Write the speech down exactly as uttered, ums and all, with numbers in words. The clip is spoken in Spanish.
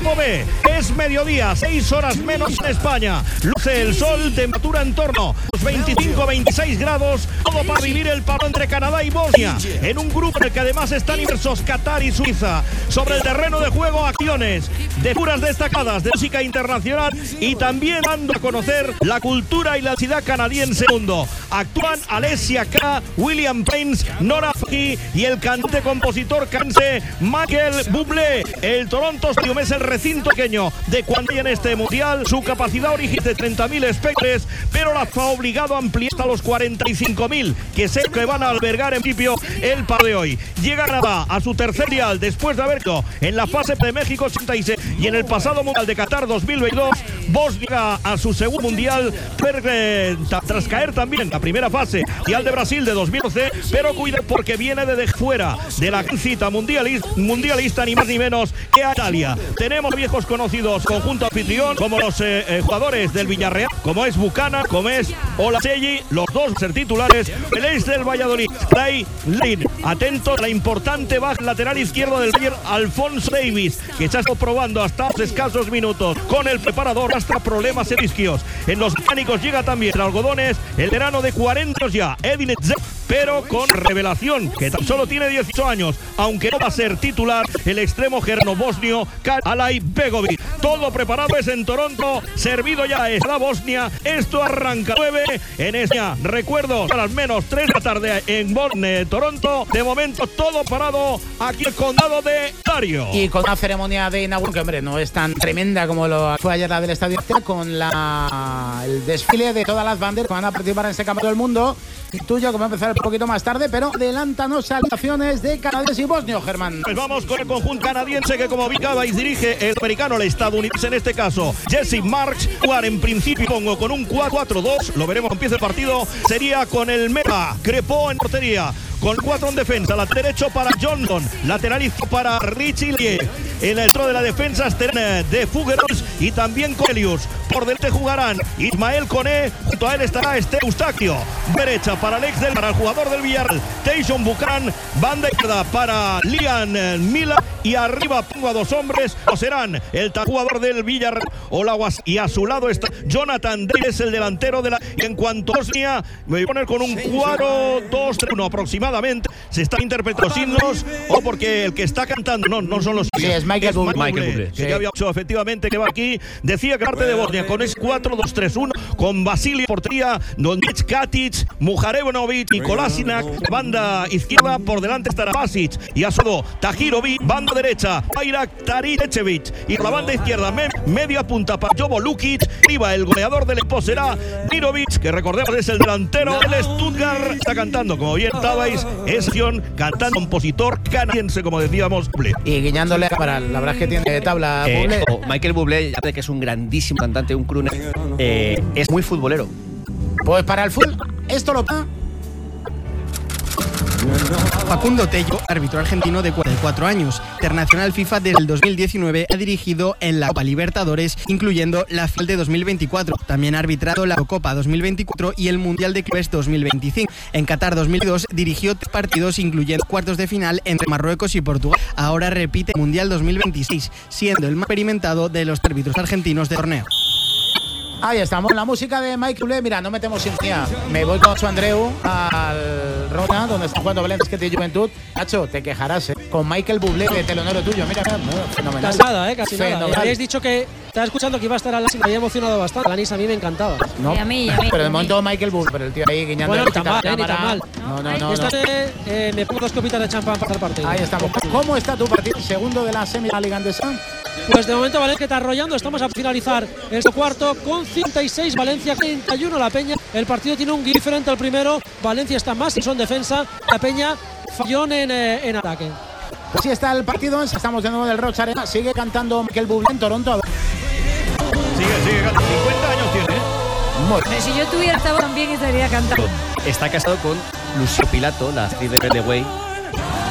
Grupo B, es mediodía, seis horas menos en España. Luce el sol, temperatura en torno a los veinticinco a veintiséis grados. Todo para vivir el paro entre Canadá y Bosnia. En un grupo en el que además están inmersos Qatar y Suiza. Sobre el terreno de juego, acciones de figuras destacadas de música internacional y también dando a conocer la cultura y la ciudad canadiense mundo. Actúan Alessia Cara, William Paines, Nora Fahey y el cantante compositor canadiense Michael Bublé. El Toronto Stadium es el recinto pequeño de cuando hay en este mundial. Su capacidad original de treinta mil espectadores, pero la ha obligado a ampliar hasta los cuarenta y cinco mil que sé que van a albergar en principio el par de hoy. Llega Canadá a su tercer mundial después de haber ido en la fase de México ochenta y seis y en el pasado mundial de Qatar dos mil veintidós. Bosnia llega a su segundo mundial tras caer también la primera fase mundial de Brasil de dos mil doce, pero cuida porque viene de fuera de la cita mundialista, mundialista ni más ni menos que a Italia. Tenemos viejos conocidos conjunto anfitrión como los eh, eh, jugadores del Villarreal, como es Bucana, como es Olaselli, los dos ser titulares, el ex del Valladolid, Ray Lane. Atento a la importante baja lateral izquierdo del Bayern, Alphonso Davies, que se ha estado probando hasta los escasos minutos con el preparador hasta problemas en isquios. En los mecánicos llega también el algodones, el verano de cuarenta años ya, Edin Dzeko, pero con revelación, que tan solo tiene dieciocho años, aunque no va a ser titular, el extremo gerno-bosnio Alay Begovic. Todo preparado es en Toronto, servido ya es la Bosnia. Esto arranca nueve en España. Recuerdo, a las menos tres de la tarde en Bosnia, Toronto. De momento todo parado aquí el condado de Ontario. Y con una ceremonia de inauguración que, hombre, no es tan tremenda como lo fue ayer la del Estadio, con la, el desfile de todas las banderas que van a participar en ese campeonato del mundo. Y tuyo, que va a empezar un poquito más tarde, pero adelántanos a las acciones de canadienses y bosnios, Germán. Pues vamos con el conjunto canadiense que, como ubicabais, dirige el americano, el estadounidense en este caso, Jesse Marks. Jugar en principio pongo con un cuatro cuatro dos, lo veremos, empieza el partido. Sería con el Meta Crepó en portería, con cuatro en defensa, lateral derecho para Johnson, lateral izquierdo para Richie Lie. En el centro de la defensa estarán de Figueroa y también Cornelius. Por delante jugarán Ismael Koné, junto a él estará este Eustaquio. Derecha para Alex del para el jugador del Villarreal, Tyson Buchanan. Banda izquierda para Liam Mila y arriba pongo a dos hombres, o serán el jugador del Villarreal, Olaguas, y a su lado está Jonathan Davis, el delantero de la. Y en cuanto a Bosnia, me voy a poner con un cuatro dos tres uno aproximadamente. Se están interpretando los himnos, o porque el que está cantando no, no son los sí, es Michael Bublé, Michael Bublé, que sí. Ya había dicho efectivamente que va aquí. Decía que parte de Bosnia con ese cuatro dos tres uno, con Vasily portería, Dondic, Katic, Mujarevnovic y Kolasinac. Banda izquierda, por delante estará Basic y a su lado Tahirovic. Banda derecha, Bayrak Taricevic. Y por la banda izquierda, me, media punta para Jovo Lukic. Arriba el goleador del equipo será Mirovic, que recordemos es el delantero del Stuttgart. Está cantando, como bien estabais, es cantando compositor canadiense, como decíamos. Y guiñándole para la verdad es que tiene tabla eh, Bublé. Oh, Michael Bublé, ya que es un grandísimo cantante, un crooner, eh, es muy futbolero. Pues para el fútbol, esto lo Facundo Tello, árbitro argentino de cuarenta y cuatro años, internacional FIFA desde el dos mil diecinueve, ha dirigido en la Copa Libertadores, incluyendo la final de dos mil veinticuatro. También ha arbitrado la Copa dos mil veinticuatro y el Mundial de Clubes dos mil veinticinco. En Qatar dos mil dos dirigió tres partidos, incluyendo cuartos de final entre Marruecos y Portugal. Ahora repite el Mundial dos mil veintiséis, siendo el más experimentado de los árbitros argentinos de torneo. Ahí estamos, la música de Michael Bublé. Mira, no metemos sintonía. Me voy con Nacho Andreu al Rota, donde está jugando Belén Basket y Juventud. Nacho, te quejarás, ¿eh? Con Michael Bublé de telonero tuyo. Mira, mira, fenomenal. Casi nada, ¿eh? Casi fenomenal. nada. Habéis dicho que estaba escuchando que iba a estar Alanis y me había emocionado bastante. Alanis a mí me encantaba. No, y a mí, y a mí, pero de a mí. momento Michael Bublé, pero el tío ahí guiñando. Bueno, ni tan mal, eh, ni tan mal. No, no, no. Esta no. eh, eh, me pongo dos copitas de champán para el partido. Ahí estamos. ¿Cómo está tu partido? Segundo de la semi de la Liga Andesa. Pues de momento Valencia está arrollando. Estamos a finalizar este cuarto con cincuenta y seis, Valencia treinta y uno la Peña. El partido tiene un guión diferente al primero. Valencia está más y son defensa. La Peña fallón en, eh, en ataque. Pues sí está el partido. Estamos de nuevo del Roch Arena. Sigue cantando Michael Bublé en Toronto. Sigue, sigue cantando. cincuenta años tiene, ¿eh? Pero si yo tuviera esta voz también estaría cantando. Está casado con Lucio Pilato, la actriz de The Way.